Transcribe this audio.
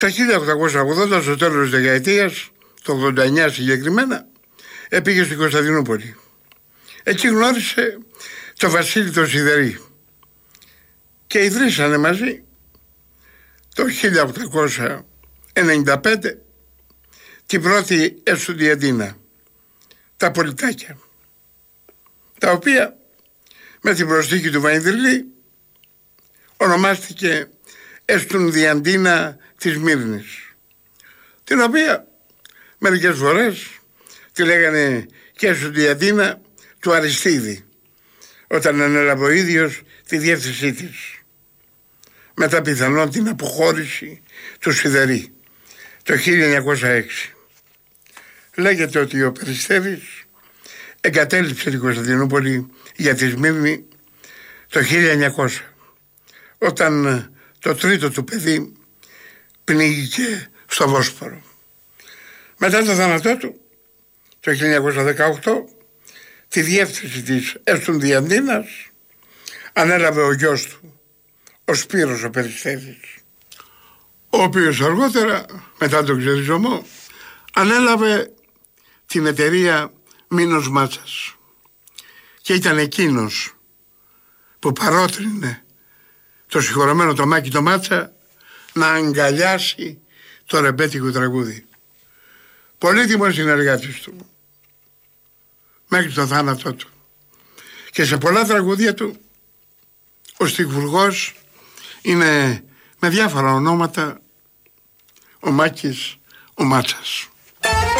Το 1880, στο τέλος της δεκαετίας, το 89 συγκεκριμένα, πήγε στην Κωνσταντινούπολη. Εκεί γνώρισε το Βασίλη το Σιδερή και ιδρύσανε μαζί το 1895 την πρώτη Εστουδιαντίνα, τα Πολιτάκια, τα οποία με την προσθήκη του Βαϊνδριλή ονομάστηκε Εστουδιαντίνα της Μύρνης, την οποία μερικές φορές τη λέγανε και Εστουδιαντίνα του Αριστίδη, όταν ανέλαβε ο ίδιος τη διεύθυνσή της, μετά πιθανόν την αποχώρηση του Σιδερή το 1906. Λέγεται ότι ο Περιστέρης εγκατέλειψε την Κωνσταντινούπολη για τη Σμύρνη το 1900, όταν το τρίτο του παιδί πνίγηκε στο Βόσπορο. Μετά το θάνατό του το 1918 τη διεύθυνση της Εστουδιαντίνας ανέλαβε ο γιος του, ο Σπύρος ο Περιστέρης, ο οποίος αργότερα, μετά τον ξεριζωμό, ανέλαβε την εταιρεία Μήνος Μάτσας και ήταν εκείνος που παρότρινε το συγχωρεμένο το Μάκη το Μάτσα να αγκαλιάσει το ρεμπέτικο τραγούδι. Πολύτιμος συνεργάτης του μέχρι το θάνατό του, και σε πολλά τραγούδια του ο στιχουργός είναι με διάφορα ονόματα ο Μάκης ο Μάτσας.